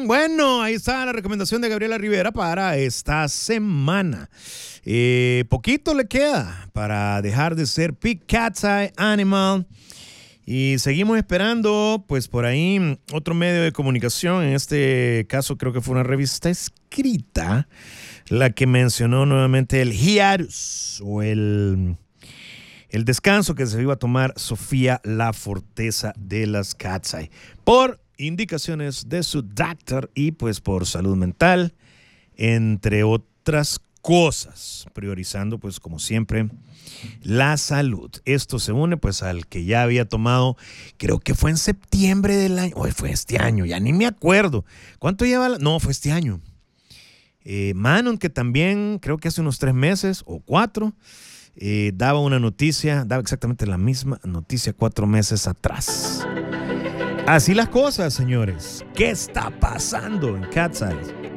Bueno, ahí está la recomendación de Gabriela Rivera para esta semana. Poquito le queda para dejar de ser Big Cat's Eye Animal. Y seguimos esperando, pues por ahí, otro medio de comunicación. En este caso creo que fue una revista escrita la que mencionó nuevamente el hiatus o el descanso que se iba a tomar Sofía La Forteza de las Cat's Eye por indicaciones de su doctor y pues por salud mental, entre otras cosas, priorizando pues como siempre la salud. Esto se une pues al que ya había tomado, creo que fue en septiembre del año, o fue este año, ya ni me acuerdo. ¿Cuánto lleva? No, fue este año. Manon, que también creo que hace unos 3 meses o 4, daba una noticia, daba exactamente la misma noticia 4 meses atrás. Así las cosas, señores. ¿Qué está pasando en Cat's Eye?